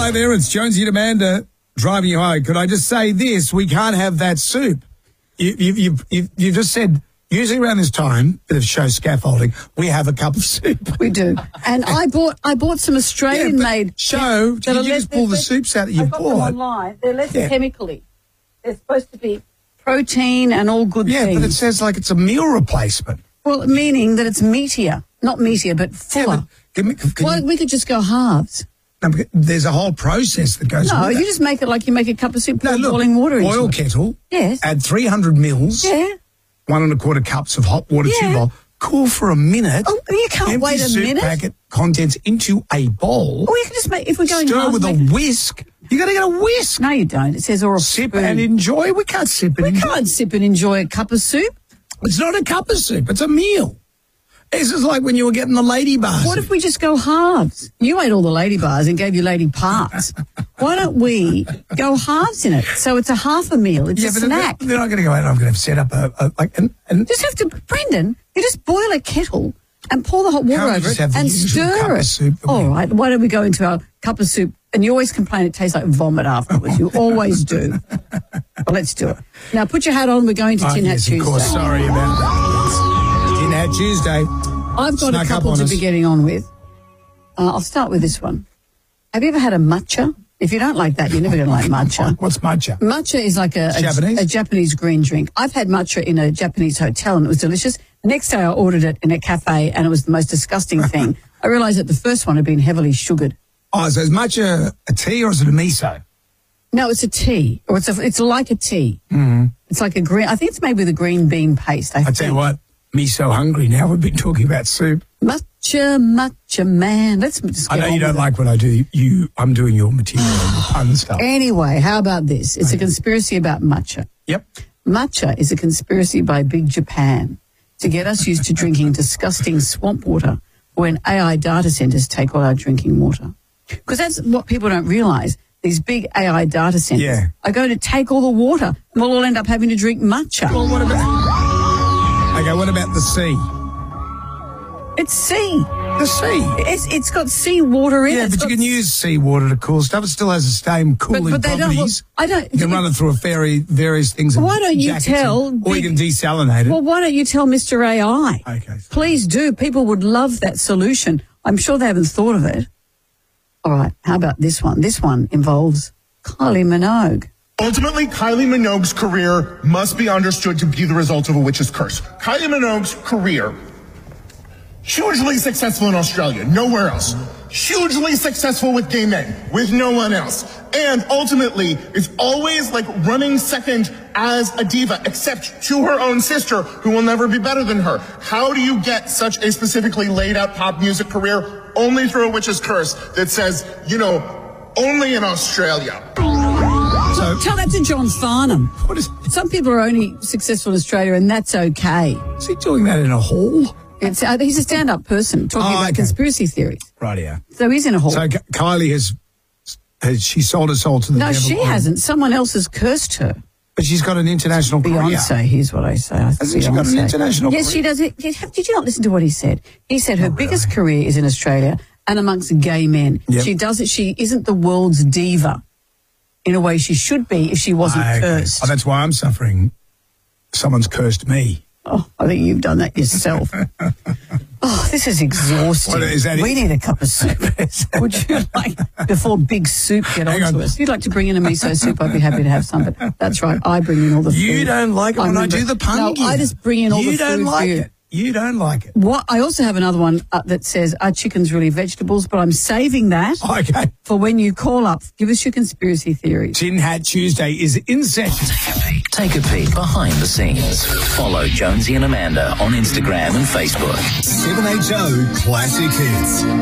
Hello there, it's Jonesy and Amanda driving you home. Could I just say this? We can't have that soup. You just said, usually around this time, bit of show scaffolding, we have a cup of soup. We do. And I bought some Australian-made... Show, did you just pull the soups out that you bought? I got them online. They're less chemically. They're supposed to be protein and all good things. Yeah, but it says like it's a meal replacement. Well, meaning that it's meatier. Not meatier, but fuller. Yeah, we could just go halves. No, there's a whole process that goes No, with it. you just make it like you make a cup of soup, pour boiling water into oil it. kettle. Yes. Add 300 mils. Yeah. 1 1/4 cups of hot water, 2 bowls. Cool for a minute. Oh, you can't wait a soup minute. Packet contents into a bowl. Oh, you can just make, if we're going stir half, with a whisk. You got to get a whisk. No, you don't. It says or a sip spoon. and enjoy. We can't sip and enjoy. We can't sip and enjoy a cup of soup. It's not a cup of soup. It's a meal. This is like when you were getting the lady bars. What if we just go halves? You ate all the lady bars and gave you lady parts. Why don't we go halves in it? So it's a half a meal. It's a snack. They're not going to go out and I'm going to set up and just have to, Brendan, you just boil a kettle and pour the hot water over it and stir it. All right, why don't we go into our cup of soup? And you always complain it tastes like vomit afterwards. You always do. But let's do it. Now put your hat on. We're going to Tin Hat Tuesday. Of course. Sorry about that. Tin Hat Tuesday. I've got a couple to be getting on with. I'll start with this one. Have you ever had a matcha? If you don't like that, you're never going to like matcha. What's matcha? Matcha is like a Japanese green drink. I've had matcha in a Japanese hotel and it was delicious. The next day I ordered it in a cafe and it was the most disgusting thing. I realised that the first one had been heavily sugared. Oh, so is matcha a tea or is it a miso? No, it's a tea. Or it's like a tea. Mm-hmm. It's like a green... I think it's made with a green bean paste. I tell you what. Me so hungry now. We've been talking about soup. Matcha man. Let's just get I know you don't like what I do. I'm doing your material and the pun stuff. Anyway, how about this? It's a conspiracy about matcha. Yep. Matcha is a conspiracy by Big Japan to get us used to drinking disgusting swamp water when AI data centers take all our drinking water. Because that's what people don't realise. These big AI data centers are going to take all the water and we'll all end up having to drink matcha. Well, what about the sea? It's sea. The sea. It's got sea water in it. Yeah, but you can use sea water to cool stuff. It still has the same cooling properties. You can run it through various things. Why don't you tell... Or you can desalinate it. Well, why don't you tell Mr. AI? Okay. Please do. People would love that solution. I'm sure they haven't thought of it. All right, how about this one? This one involves Kylie Minogue. Ultimately, Kylie Minogue's career must be understood to be the result of a witch's curse. Kylie Minogue's career, hugely successful in Australia, nowhere else. Hugely successful with gay men, with no one else. And ultimately, is always like running second as a diva, except to her own sister, who will never be better than her. How do you get such a specifically laid out pop music career only through a witch's curse that says, only in Australia? So, tell that to John Farnham. Some people are only successful in Australia, and that's okay. Is he doing that in a hall? He's a stand-up person talking about conspiracy theories. Right, yeah. So he's in a hall. So Kylie has she sold her soul to the devil? No, she hasn't. Someone else has cursed her. But she's got an international career. Beyonce, here's what I say. Hasn't she got an international career? Yes, she does. Did you not listen to what he said? He said her biggest career is in Australia and amongst gay men. Yep. She does it. She isn't the world's diva in a way she should be if she wasn't cursed. Oh, that's why I'm suffering. Someone's cursed me. Oh, I think you've done that yourself. Oh, this is exhausting. We need a cup of soup. Would you like, before Big Soup get on to us? If you'd like to bring in a miso soup, I'd be happy to have some. But that's right, I bring in all the food. You don't like it when I do the pun. No, I just bring in all the food. You don't like it. You don't like it. What? I also have another one that says, are chickens really vegetables? But I'm saving that for when you call up. Give us your conspiracy theories. Tin Hat Tuesday is in session. Take a peek behind the scenes. Follow Jonesy and Amanda on Instagram and Facebook. 780 Classic Hits.